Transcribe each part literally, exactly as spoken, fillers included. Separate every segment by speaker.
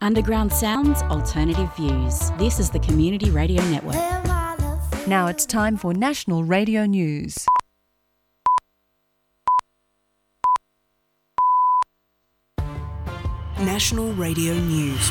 Speaker 1: Underground sounds, alternative views. This is the Community Radio Network.
Speaker 2: Now it's time for National Radio News.
Speaker 3: National Radio News.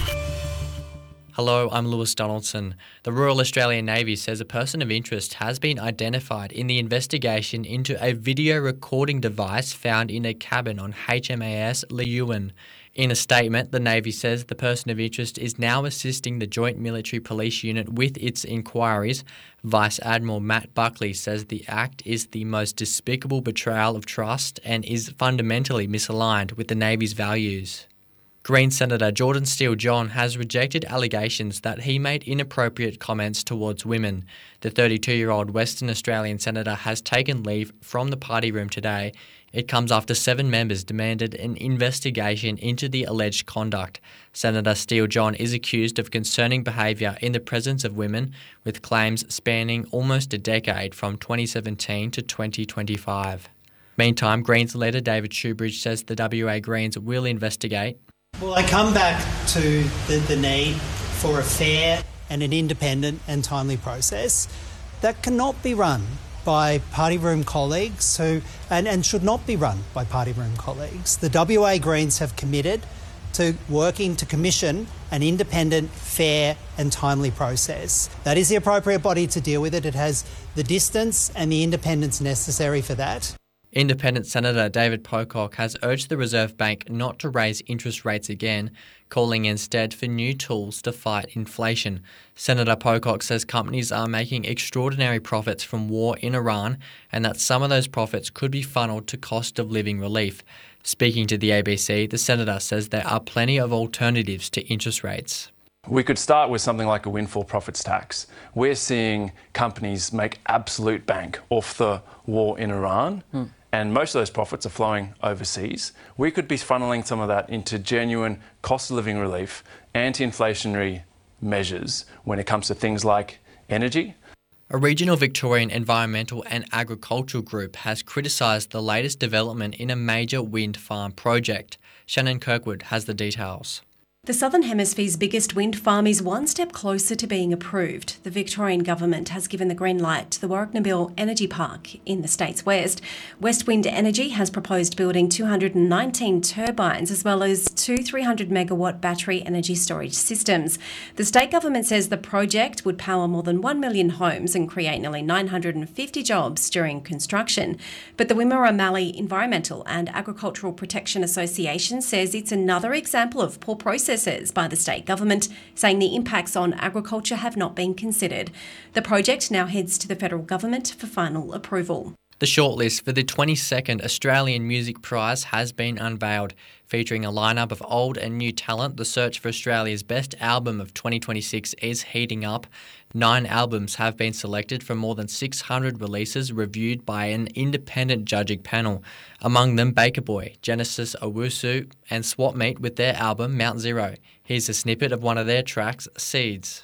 Speaker 4: Hello, I'm Lewis Donaldson. The Royal Australian Navy says a person of interest has been identified in the investigation into a video recording device found in a cabin on H M A S Leeuwin. In a statement, the Navy says the person of interest is now assisting the Joint Military Police Unit with its inquiries. Vice Admiral Matt Buckley says the act is the most despicable betrayal of trust and is fundamentally misaligned with the Navy's values. Green Senator Jordan Steele-John has rejected allegations that he made inappropriate comments towards women. The thirty-two-year-old Western Australian senator has taken leave from the party room today. It comes after seven members demanded an investigation into the alleged conduct. Senator Steele-John is accused of concerning behaviour in the presence of women, with claims spanning almost a decade from twenty seventeen to twenty twenty-five. Meantime, Greens leader David Shoebridge says the W A Greens will investigate.
Speaker 5: Well, I come back to the, the need for a fair and an independent and timely process that cannot be run by party room colleagues who, and, and should not be run by party room colleagues. The W A Greens have committed to working to commission an independent, fair and timely process. That is the appropriate body to deal with it. It has the distance and the independence necessary for that.
Speaker 4: Independent Senator David Pocock has urged the Reserve Bank not to raise interest rates again, calling instead for new tools to fight inflation. Senator Pocock says companies are making extraordinary profits from war in Iran and that some of those profits could be funneled to cost of living relief. Speaking to the A B C, the Senator says there are plenty of alternatives to interest rates.
Speaker 6: We could start with something like a windfall profits tax. We're seeing companies make absolute bank off the war in Iran. Hmm. And most of those profits are flowing overseas. We could be funneling some of that into genuine cost of living relief, anti-inflationary measures when it comes to things like energy.
Speaker 4: A regional Victorian environmental and agricultural group has criticised the latest development in a major wind farm project. Shannon Kirkwood has the details.
Speaker 7: The Southern Hemisphere's biggest wind farm is one step closer to being approved. The Victorian government has given the green light to the Warragnabil Energy Park in the state's west. West Wind Energy has proposed building two hundred nineteen turbines as well as two three hundred megawatt battery energy storage systems. The state government says the project would power more than one million homes and create nearly nine hundred fifty jobs during construction. But the Wimmera Mallee Environmental and Agricultural Protection Association says it's another example of poor process by the state government, saying the impacts on agriculture have not been considered. The project now heads to the federal government for final approval.
Speaker 4: The shortlist for the twenty-second Australian Music Prize has been unveiled. Featuring a lineup of old and new talent, the search for Australia's best album of twenty twenty-six is heating up. Nine albums have been selected from more than six hundred releases reviewed by an independent judging panel. Among them, Baker Boy, Genesis Owusu and Swap Meet with their album Mount Zero. Here's a snippet of one of their tracks, Seeds.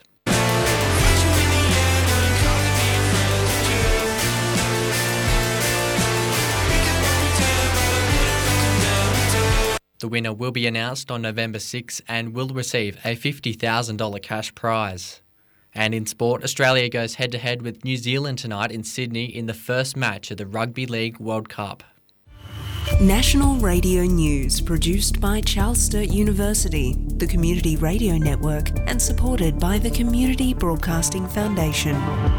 Speaker 4: The winner will be announced on November sixth and will receive a fifty thousand dollars cash prize. And in sport, Australia goes head-to-head with New Zealand tonight in Sydney in the first match of the Rugby League World Cup.
Speaker 3: National Radio News, produced by Charles Sturt University, the Community Radio Network, and supported by the Community Broadcasting Foundation.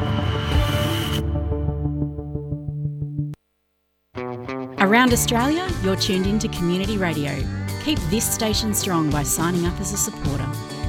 Speaker 1: Around Australia, you're tuned in to Community Radio. Keep this station strong by signing up as a supporter.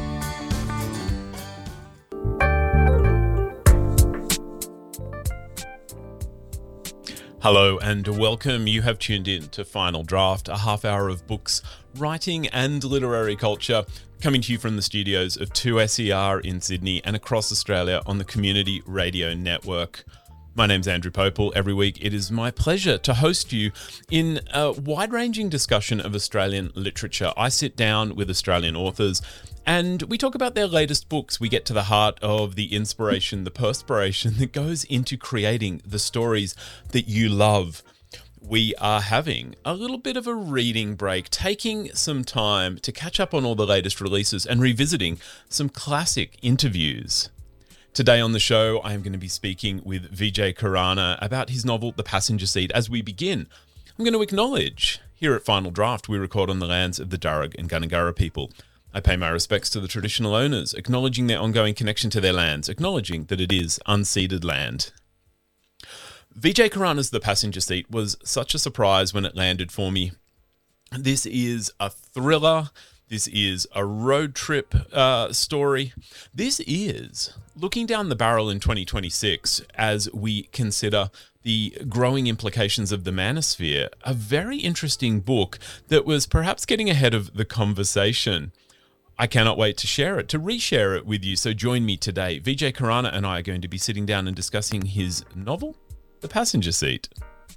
Speaker 8: Hello and welcome. You have tuned in to Final Draft, a half hour of books, writing and literary culture, coming to you from the studios of two S E R in Sydney and across Australia on the Community Radio Network. My name's Andrew Popel. Every week it is my pleasure to host you in a wide-ranging discussion of Australian literature. I sit down with Australian authors and we talk about their latest books. We get to the heart of the inspiration, the perspiration that goes into creating the stories that you love. we are having a little bit of a reading break, taking some time to catch up on all the latest releases and revisiting some classic interviews. Today on the show, I am going to be speaking with Vijay Khurana about his novel, The Passenger Seat. As we begin, I'm going to acknowledge, here at Final Draft, we record on the lands of the Darug and Gundungurra people. I pay my respects to the traditional owners, acknowledging their ongoing connection to their lands, acknowledging that it is unceded land. Vijay Khurana's The Passenger Seat was such a surprise when it landed for me. This is a thriller. This is a road trip uh, story. This is looking down the barrel in twenty twenty-six as we consider the growing implications of the manosphere, a very interesting book that was perhaps getting ahead of the conversation. I cannot wait to share it, to reshare it with you. So join me today. Vijay Khurana and I are going to be sitting down and discussing his novel, The Passenger Seat.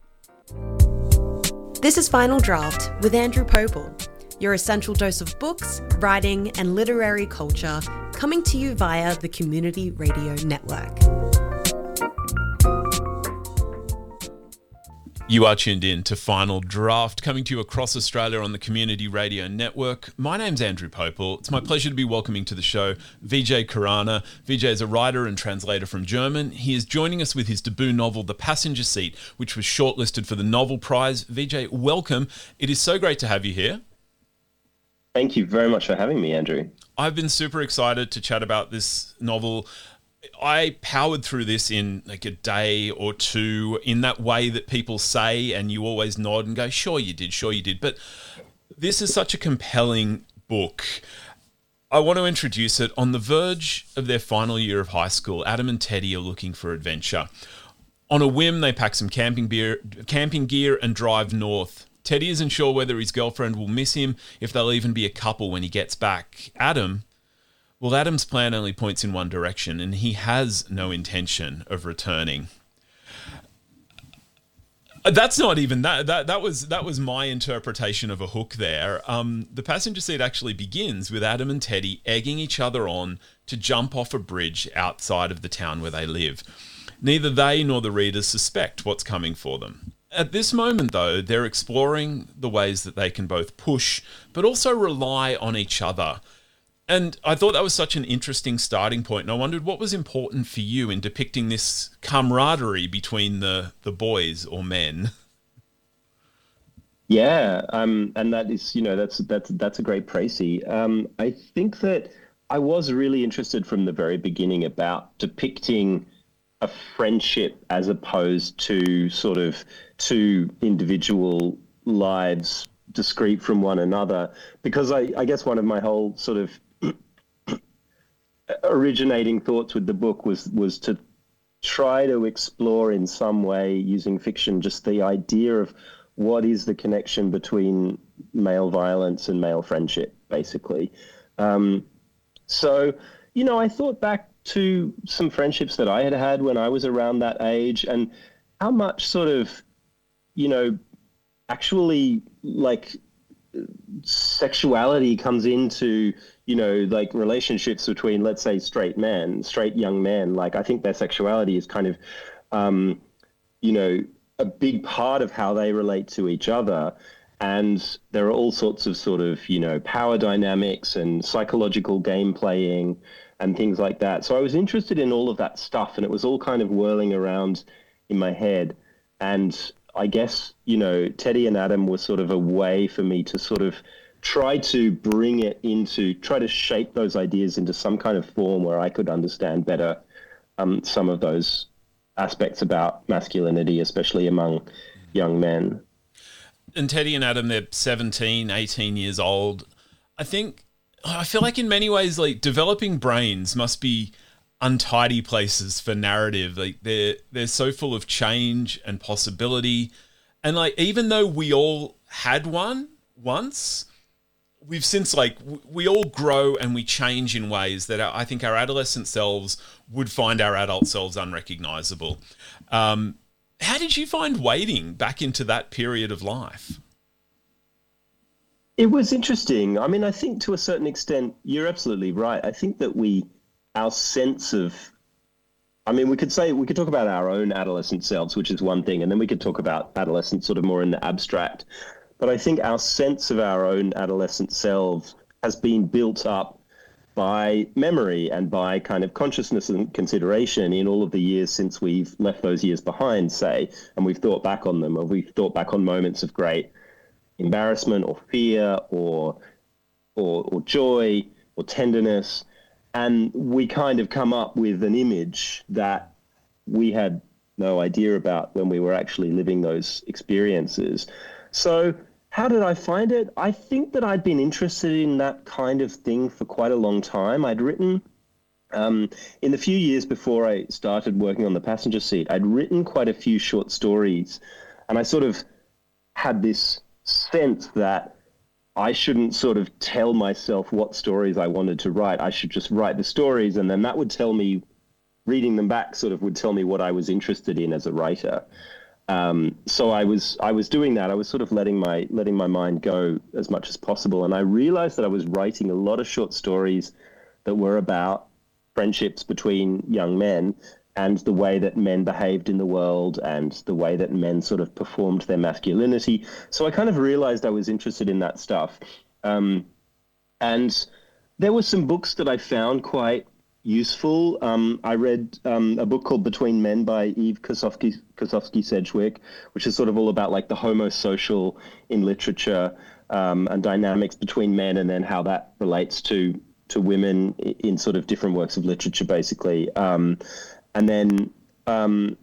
Speaker 9: This is Final Draft with Andrew Popel, your essential dose of books, writing, and literary culture, coming to you via the Community Radio Network.
Speaker 8: You are tuned in to Final Draft, coming to you across Australia on the Community Radio Network. My name's Andrew Popel. It's my pleasure to be welcoming to the show Vijay Khurana. Vijay is a writer and translator from German. He is joining us with his debut novel, The Passenger Seat, which was shortlisted for the Novel Prize. Vijay, welcome. It is so great to have you here.
Speaker 10: Thank you very much for having me, Andrew.
Speaker 8: I've been super excited to chat about this novel. I powered through this in like a day or two in that way that people say, and you always nod and go, sure you did, sure you did. But this is such a compelling book. I want to introduce it. On the verge of their final year of high school, Adam and Teddy are looking for adventure. On a whim, they pack some camping beer, camping gear and drive north. Teddy isn't sure whether his girlfriend will miss him, if they'll even be a couple when he gets back. Adam... Well, Adam's plan only points in one direction, and he has no intention of returning. That's not even that. That that was that was my interpretation of a hook there. Um, the Passenger Seat actually begins with Adam and Teddy egging each other on to jump off a bridge outside of the town where they live. Neither they nor the readers suspect what's coming for them. At this moment, though, they're exploring the ways that they can both push, but also rely on each other. And I thought that was such an interesting starting point, and I wondered what was important for you in depicting this camaraderie between the, the boys or men.
Speaker 10: Yeah, um, and that is, you know, that's that's that's a great précis. Um, I think that I was really interested from the very beginning about depicting a friendship as opposed to sort of two individual lives discrete from one another, because I, I guess one of my whole sort of originating thoughts with the book was was to try to explore in some way using fiction just the idea of what is the connection between male violence and male friendship, basically. Um, so, you know, I thought back to some friendships that I had had when I was around that age and how much sort of, you know, actually like sexuality comes into, you know, like relationships between, let's say, straight men, straight young men. Like, I think their sexuality is kind of, um, you know, a big part of how they relate to each other. And there are all sorts of sort of, you know, power dynamics and psychological game playing and things like that. So I was interested in all of that stuff, and it was all kind of whirling around in my head. And I guess, you know, Teddy and Adam were sort of a way for me to sort of try to bring it into, try to shape those ideas into some kind of form where I could understand better um, some of those aspects about masculinity, especially among young men.
Speaker 8: And Teddy and Adam, they're seventeen, eighteen years old. I think, I feel like in many ways, like, developing brains must be untidy places for narrative. Like, they're they're so full of change and possibility. And like, even though we all had one once, we've since, like, we all grow and we change in ways that I think our adolescent selves would find our adult selves unrecognizable. Um, how did you find wading back into that period of life?
Speaker 10: It was interesting. I mean, I think to a certain extent, you're absolutely right. I think that we, our sense of I mean, we could say, we could talk about our own adolescent selves, which is one thing, and then we could talk about adolescence sort of more in the abstract. But I think our sense of our own adolescent selves has been built up by memory and by kind of consciousness and consideration in all of the years since we've left those years behind, say, and we've thought back on them, or we've thought back on moments of great embarrassment or fear or or, or joy or tenderness. And we kind of come up with an image that we had no idea about when we were actually living those experiences. So how did I find it? I think that I'd been interested in that kind of thing for quite a long time. I'd written, um, in the few years before I started working on The Passenger Seat, I'd written quite a few short stories. And I sort of had this sense that I shouldn't sort of tell myself what stories I wanted to write. I should just write the stories, and then that would tell me, reading them back sort of would tell me what I was interested in as a writer. Um, so I was I was doing that. I was sort of letting my letting my mind go as much as possible, and I realized that I was writing a lot of short stories that were about friendships between young men and the way that men behaved in the world and the way that men sort of performed their masculinity. So I kind of realized I was interested in that stuff. Um, and there were some books that I found quite useful. Um, I read um, a book called Between Men by Eve Kosofsky, Kosofsky Sedgwick, which is sort of all about like the homosocial in literature um, and dynamics between men, and then how that relates to to women in sort of different works of literature, basically. Um, And then um,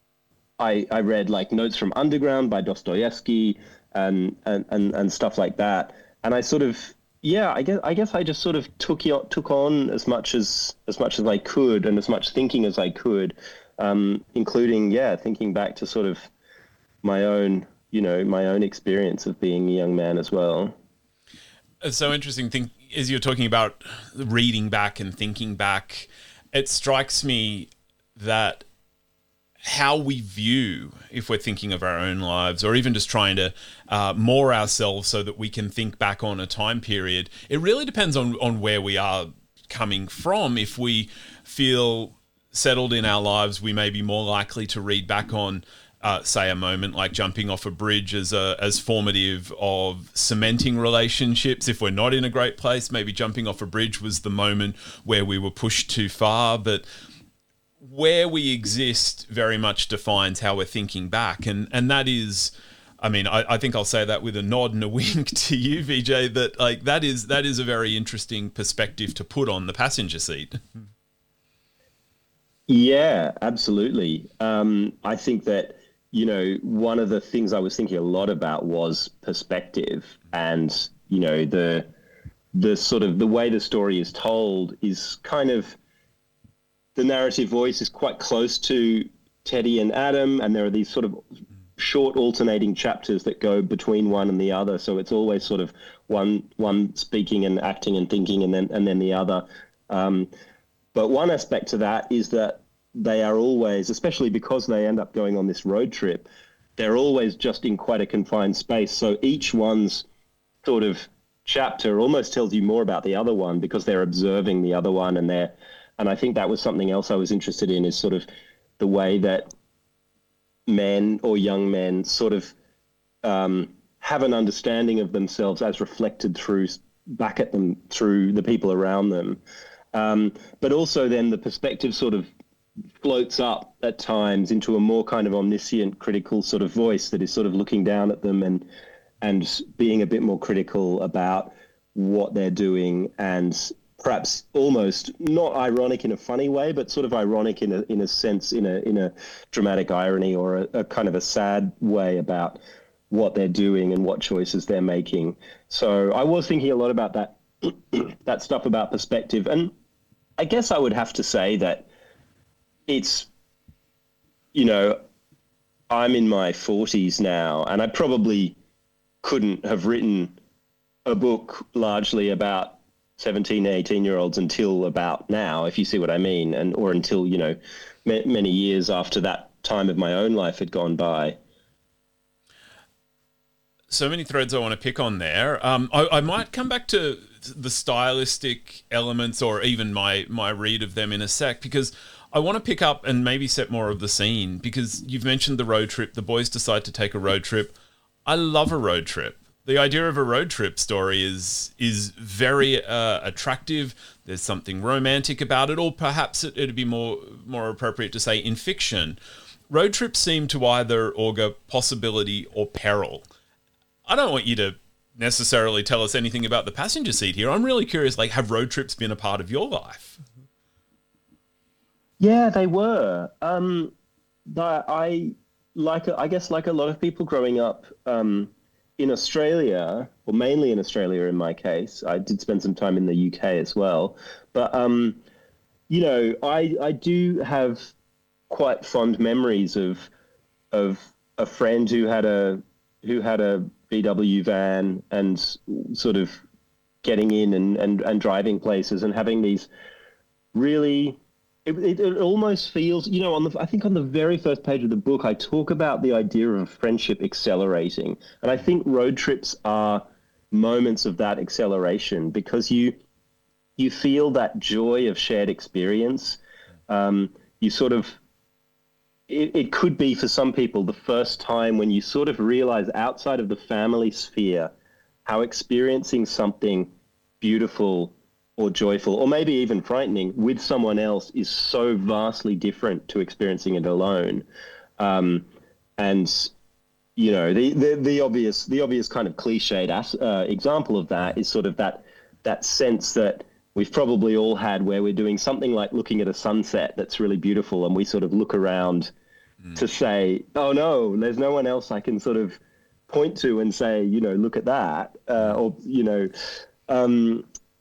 Speaker 10: I, I read like Notes from Underground by Dostoevsky and, and, and, and stuff like that. And I sort of, yeah, I guess I guess I just sort of took took on as much as as much as I could and as much thinking as I could, um, including yeah, thinking back to sort of my own, you know, my own experience of being a young man as well.
Speaker 8: It's so interesting. Think as you're talking about reading back and thinking back, it strikes me that how we view, if we're thinking of our own lives or even just trying to uh, moor ourselves so that we can think back on a time period, it really depends on, on where we are coming from. If we feel settled in our lives, we may be more likely to read back on, uh, say, a moment like jumping off a bridge as a, as formative of cementing relationships. If we're not in a great place, maybe jumping off a bridge was the moment where we were pushed too far. But where we exist very much defines how we're thinking back. And and that is, I mean, I, I think I'll say that with a nod and a wink to you, V J, that like that is that is a very interesting perspective to put on The Passenger Seat.
Speaker 10: Yeah, absolutely. Um, I think that, you know, one of the things I was thinking a lot about was perspective, and, you know, the the sort of the way the story is told is kind of, the narrative voice is quite close to Teddy and Adam, and there are these sort of short alternating chapters that go between one and the other. So it's always sort of one one speaking and acting and thinking, and then and then the other. Um, but one aspect to that is that they are always, especially because they end up going on this road trip, they're always just in quite a confined space. So each one's sort of chapter almost tells you more about the other one because they're observing the other one, and they're And I think that was something else I was interested in, is sort of the way that men or young men sort of um, have an understanding of themselves as reflected through back at them through the people around them. Um, but also then the perspective sort of floats up at times into a more kind of omniscient, critical sort of voice that is sort of looking down at them and and being a bit more critical about what they're doing, and perhaps almost not ironic in a funny way, but sort of ironic in a in a sense, in a in a dramatic irony, or a, a kind of a sad way about what they're doing and what choices they're making. So I was thinking a lot about that that stuff about perspective, and I guess I would have to say that it's, you know, I'm in my forties now, and I probably couldn't have written a book largely about seventeen, eighteen year olds until about now, if you see what I mean, and or until, you know, ma- many years after that time of my own life had gone by.
Speaker 8: So many threads I want to pick on there. Um, I, I might come back to the stylistic elements or even my, my read of them in a sec, because I want to pick up and maybe set more of the scene, because you've mentioned the road trip. The boys decide to take a road trip. I love a road trip. The idea of a road trip story is is very uh, attractive. There's something romantic about it, or perhaps it, it'd be more more appropriate to say in fiction. Road trips seem to either augur possibility or peril. I don't want you to necessarily tell us anything about the passenger seat here. I'm really curious, like, have road trips been a part of your life?
Speaker 10: Yeah, they were. Um, I like, I guess, like a lot of people growing up um, in Australia, or mainly in Australia in my case. I did spend some time in the U K as well, but um, you know, I I do have quite fond memories of of a friend who had a who had a V W van and sort of getting in and and, and driving places and having these really. It, it, it almost feels, you know, on the I think on the very first page of the book, I talk about the idea of friendship accelerating. And I think road trips are moments of that acceleration, because you you feel that joy of shared experience. Um, you sort of, it, it could be for some people the first time when you sort of realize outside of the family sphere how experiencing something beautiful or joyful, or maybe even frightening, with someone else is so vastly different to experiencing it alone. Um, and, you know, the, the, the obvious the obvious kind of cliched uh, example of that is sort of that that sense that we've probably all had where we're doing something like looking at a sunset that's really beautiful, and we sort of look around mm. to say, oh, no, there's no one else I can sort of point to and say, you know, look at that, uh, or, you know... Um,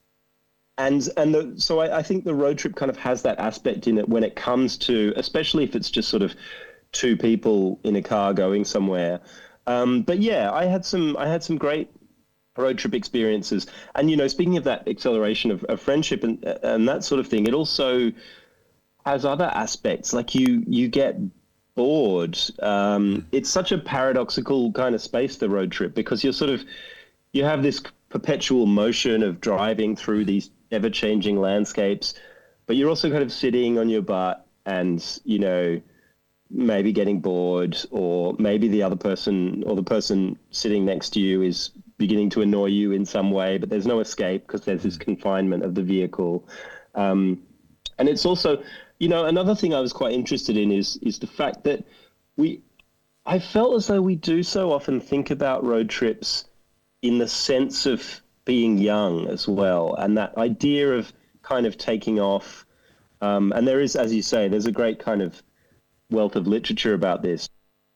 Speaker 10: And and the, so I, I think the road trip kind of has that aspect in it when it comes to, especially if it's just sort of two people in a car going somewhere. Um, but yeah, I had some I had some great road trip experiences. And, you know, speaking of that acceleration of, of friendship and and that sort of thing, it also has other aspects. Like you you get bored. Um, it's such a paradoxical kind of space, the road trip, because you're sort of you have this perpetual motion of driving through these ever-changing landscapes, but you're also kind of sitting on your butt and, you know, maybe getting bored, or maybe the other person or the person sitting next to you is beginning to annoy you in some way, but there's no escape because there's this confinement of the vehicle. Um, and it's also, you know, another thing I was quite interested in is is the fact that we, I felt as though we do so often think about road trips in the sense of being young as well, and that idea of kind of taking off. Um, and there is, as you say, there's a great kind of wealth of literature about this.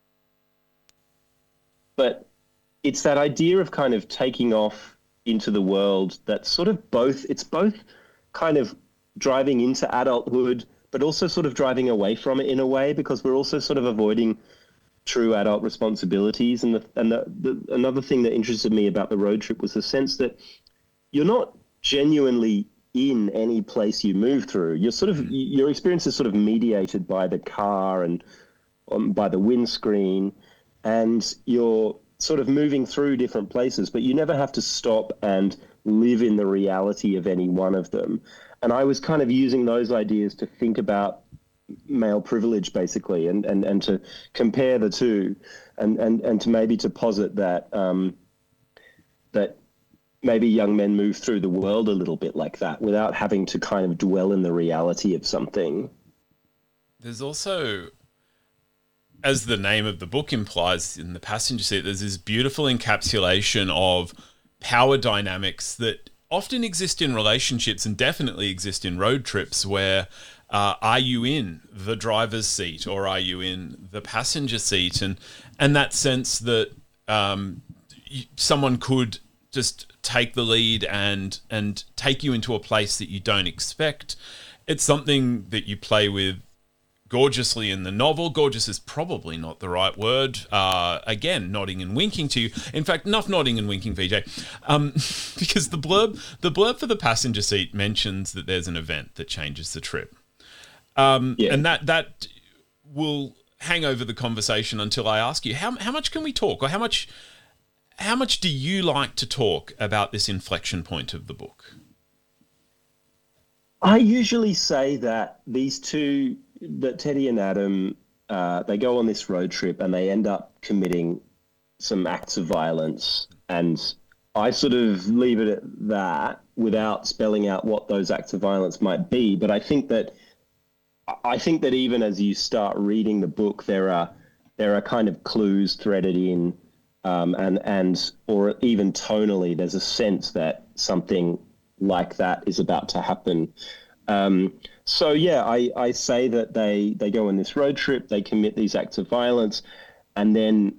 Speaker 10: But it's that idea of kind of taking off into the world that's sort of both, it's both kind of driving into adulthood, but also sort of driving away from it in a way, because we're also sort of avoiding true adult responsibilities. And the, and the, the, another thing that interested me about the road trip was the sense that you're not genuinely in any place you move through. You're sort of, your experience is sort of mediated by the car and um, by the windscreen, and you're sort of moving through different places, but you never have to stop and live in the reality of any one of them. And I was kind of using those ideas to think about male privilege, basically, and, and, and to compare the two, and, and, and to maybe to posit that um, that maybe young men move through the world a little bit like that without having to kind of dwell in the reality of something.
Speaker 8: There's also, as the name of the book implies, in the passenger seat, there's this beautiful encapsulation of power dynamics that often exist in relationships and definitely exist in road trips, where Uh, are you in the driver's seat or are you in the passenger seat? And and that sense that um, someone could just take the lead and and take you into a place that you don't expect. It's something that you play with gorgeously in the novel. Gorgeous is probably not the right word. Uh, again, nodding and winking to you. In fact, enough nodding and winking, V J, um, because the blurb the blurb for the passenger seat mentions that there's an event that changes the trip. Um, yeah. And that that will hang over the conversation until I ask you, how how much can we talk, or how much how much do you like to talk about this inflection point of the book?
Speaker 10: I usually say that these two that Teddy and Adam, uh, they go on this road trip and they end up committing some acts of violence. And I sort of leave it at that without spelling out what those acts of violence might be. But I think that I think that even as you start reading the book, there are there are kind of clues threaded in, um, and and or even tonally, there's a sense that something like that is about to happen. Um, so yeah, I, I say that they they go on this road trip, they commit these acts of violence, and then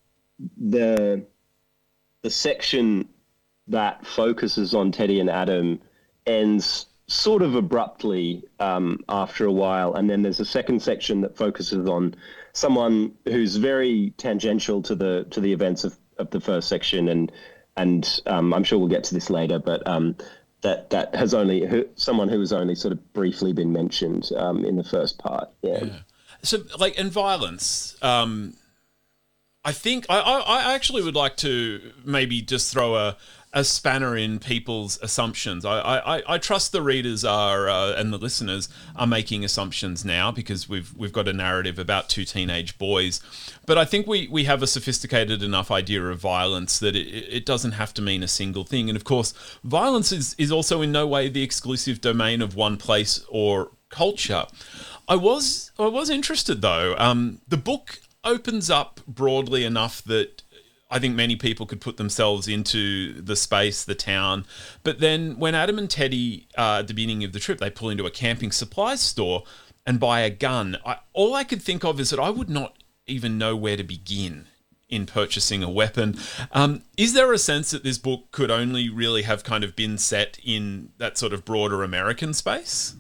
Speaker 10: the the section that focuses on Teddy and Adam ends sort of abruptly um, after a while. And then there's a second section that focuses on someone who's very tangential to the to the events of, of the first section. And and um, I'm sure we'll get to this later, but um, that that has only who, someone who has only sort of briefly been mentioned um, in the first part. Yeah.
Speaker 8: yeah. So like, and violence, um, I think I, I, I actually would like to maybe just throw a, a spanner in people's assumptions. I, I, I trust the readers are uh, and the listeners are making assumptions now because we've we've got a narrative about two teenage boys, but I think we, we have a sophisticated enough idea of violence that it, it doesn't have to mean a single thing. And of course, violence is, is also in no way the exclusive domain of one place or culture. I was I was interested though. Um, the book opens up broadly enough that I think many people could put themselves into the space, the town. But then when Adam and Teddy, uh, at the beginning of the trip, they pull into a camping supplies store and buy a gun, I, all I could think of is that I would not even know where to begin in purchasing a weapon. Um, is there a sense that this book could only really have kind of been set in that sort of broader American space?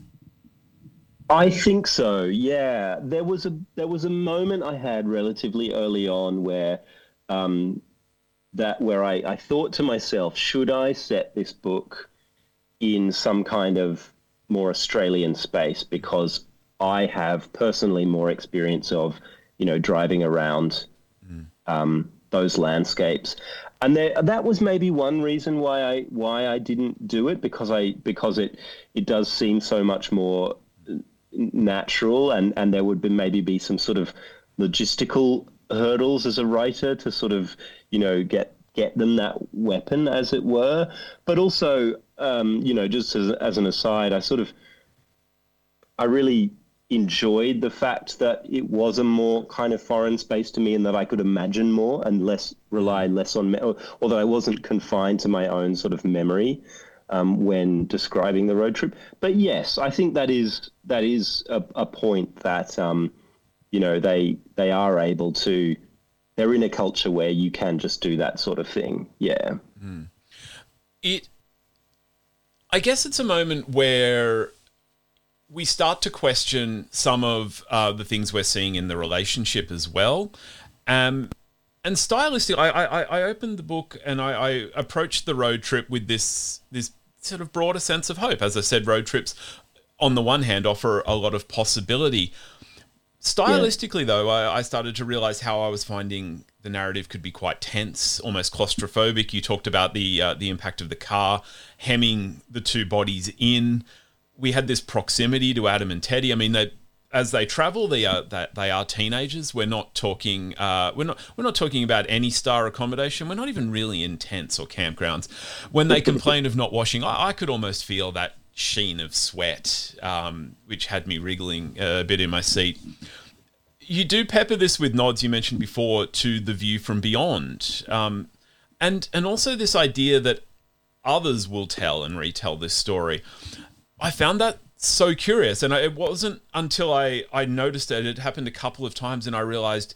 Speaker 10: I think so. Yeah, there was a there was a moment I had relatively early on where um, that where I, I thought to myself, should I set this book in some kind of more Australian space, because I have personally more experience of, you know, driving around mm. um, those landscapes, and there, that was maybe one reason why I why I didn't do it, because I because it it does seem so much more natural, and and there would be maybe be some sort of logistical hurdles as a writer to sort of, you know, get get them that weapon, as it were. But also, um, you know, just as, as an aside, I sort of I really enjoyed the fact that it was a more kind of foreign space to me, and that I could imagine more and less rely less on me- although I wasn't confined to my own sort of memory Um, when describing the road trip. But yes, I think that is that is a, a point that um, you know, they they are able to. They're in a culture where you can just do that sort of thing. Yeah.
Speaker 8: Mm. It. I guess it's a moment where we start to question some of uh, the things we're seeing in the relationship as well. Um, and stylistically, I, I, I opened the book and I, I approached the road trip with this this. sort of broader sense of hope. As I said, road trips on the one hand offer a lot of possibility. Stylistically, yeah. though, I, I started to realize how I was finding the narrative could be quite tense, almost claustrophobic. You talked about the uh, the impact of the car hemming the two bodies in. We had this proximity to Adam and Teddy. I mean, they, as they travel, they are that they are teenagers. We're not talking. Uh, we're not. We're not talking about any star accommodation. We're not even really in tents or campgrounds. When they complain of not washing, I, I could almost feel that sheen of sweat, um, which had me wriggling a bit in my seat. You do pepper this with nods, you mentioned before, to The View from Beyond, um, and and also this idea that others will tell and retell this story. I found that so curious, and I, it wasn't until I, I noticed it, it happened a couple of times, and I realized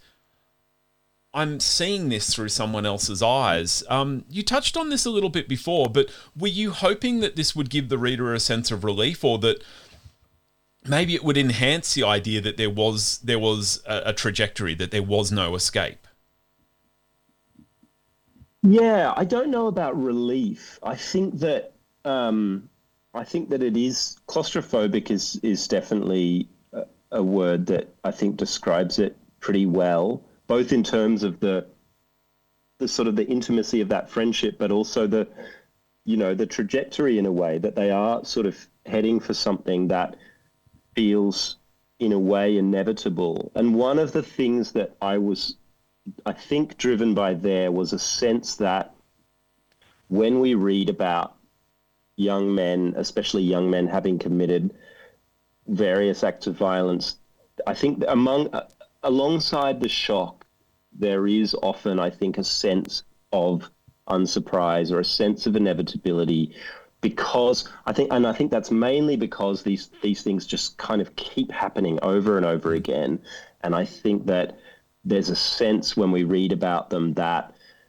Speaker 8: I'm seeing this through someone else's eyes. Um, you touched on this a little bit before, but were you hoping that this would give the reader a sense of relief, or that maybe it would enhance the idea that there was there was a, a trajectory, that there was no escape?
Speaker 10: Yeah, I don't know about relief. I think that um, I think that it is claustrophobic is is definitely a, a word that I think describes it pretty well, both in terms of the the sort of the intimacy of that friendship, but also the, you know, the trajectory in a way that they are sort of heading for something that feels in a way inevitable. And one of the things that I was, I think, driven by there was a sense that when we read about young men, especially young men having committed various acts of violence, I think among uh, alongside the shock, there is often, I think, a sense of unsurprise or a sense of inevitability, because I think, and I think that's mainly because these these things just kind of keep happening over and over again. And I think that there's a sense when we read about them that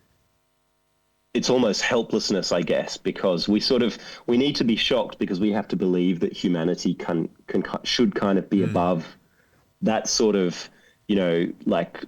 Speaker 10: it's almost helplessness, I guess, because we sort of, we need to be shocked because we have to believe that humanity can, can should kind of be mm. above that sort of, you know, like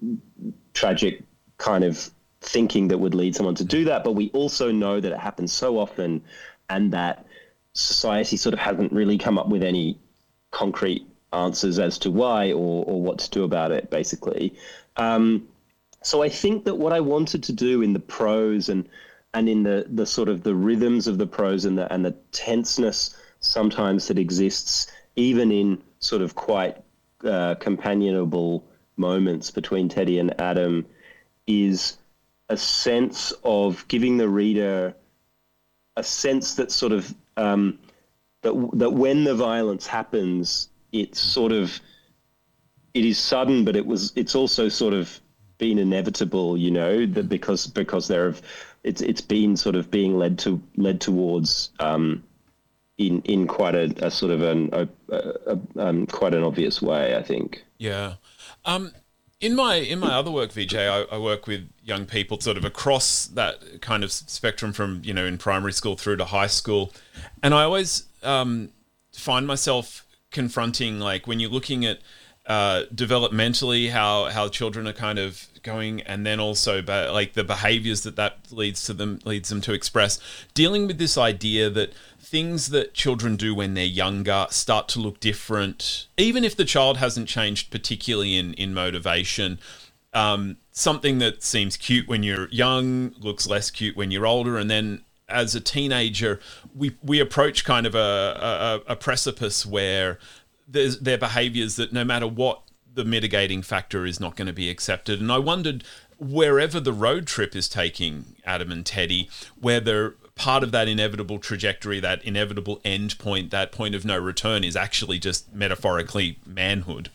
Speaker 10: tragic kind of thinking that would lead someone to do that. But we also know that it happens so often and that society sort of hasn't really come up with any concrete answers as to why or, or what to do about it, basically. Um, So I think that what I wanted to do in the prose and and in the, the sort of the rhythms of the prose and the and the tenseness sometimes that exists even in sort of quite uh, companionable moments between Teddy and Adam is a sense of giving the reader a sense that sort of um, that that when the violence happens, it's sort of it is sudden, but it was it's also sort of been inevitable, you know, that because because there have it's it's been sort of being led to led towards um, in in quite a, a sort of an a, a, um, quite an obvious way, I think.
Speaker 8: Yeah. Um, in my in my other work, Vijay, I, I work with young people sort of across that kind of spectrum from, you know, in primary school through to high school, and I always um, find myself confronting, like, when you're looking at Uh, developmentally, how how children are kind of going, and then also ba- like the behaviors that that leads to them leads them to express, dealing with this idea that things that children do when they're younger start to look different, even if the child hasn't changed particularly in in motivation. Um, something that seems cute when you're young looks less cute when you're older, and then as a teenager, we we approach kind of a a, a precipice where there's their behaviours that no matter what the mitigating factor is not going to be accepted. And I wondered, wherever the road trip is taking Adam and Teddy, whether part of that inevitable trajectory, that inevitable end point, that point of no return is actually just metaphorically manhood.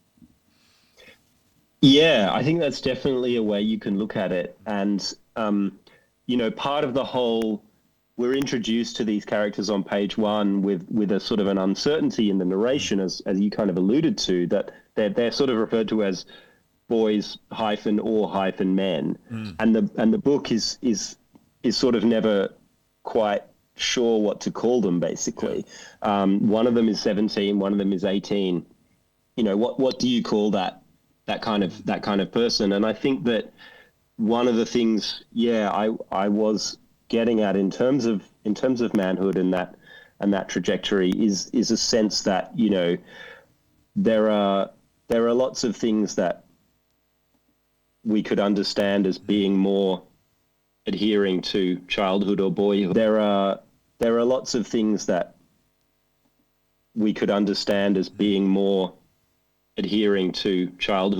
Speaker 10: Yeah, I think that's definitely a way you can look at it. And, um, you know, part of the whole... We're introduced to these characters on page one with, with a sort of an uncertainty in the narration, as as you kind of alluded to, that they're they're sort of referred to as boys hyphen or hyphen men, mm. and the and the book is is is sort of never quite sure what to call them. Basically, um, one of them is seventeen, one of them is eighteen. You know, what what do you call that that kind of that kind of person? And I think that one of the things, yeah, I I was. getting at in terms of in terms of manhood and that and that trajectory is is a sense that, you know, there are there are lots of things that we could understand as being more adhering to childhood or boyhood. There are there are lots of things that we could understand as being more adhering to childhood